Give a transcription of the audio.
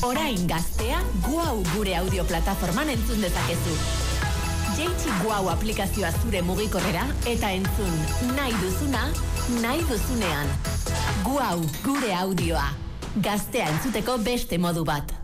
Orain gaztea, Guau gure audio plataforman entzun dezakezu. Jaitsi Guau aplikazioa zure mugikorrera eta entzun nahi duzuna, nahi duzunean. Guau gure audioa. Gaztea entzuteko beste modu bat.